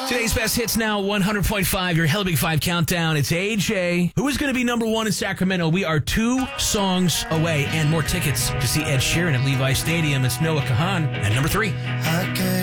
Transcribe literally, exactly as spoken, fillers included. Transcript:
Today's best hits now, one hundred point five, your Hell Big Five countdown. It's A J. Who is going to be number one in Sacramento? We are two songs away and more tickets to see Ed Sheeran at Levi Stadium. It's Noah Kahan at number three.